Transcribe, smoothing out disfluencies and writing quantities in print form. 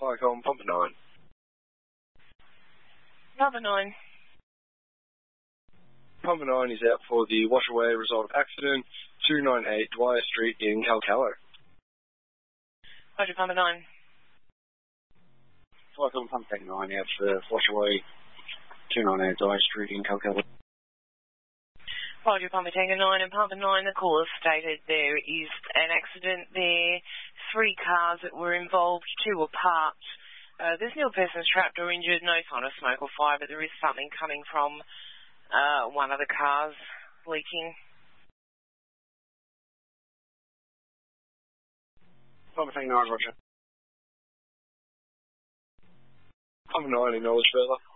Flycom, Pump 9. Number 9. Pump 9 is out for the washaway result of accident, 298 Dwyer Street in Calcalo. Roger, Pump 9. Flycom, Pump 9 out for washaway, 298 Dwyer Street in Calcalo. Roger, Pump 9 and Pump 9, the caller stated there is an accident there. 3 cars that were involved, 2 were parked. There's no persons trapped or injured, no sign of smoke or fire, but there is something coming from one of the cars leaking. Pump 9, Roger. Pump 9 acknowledged further.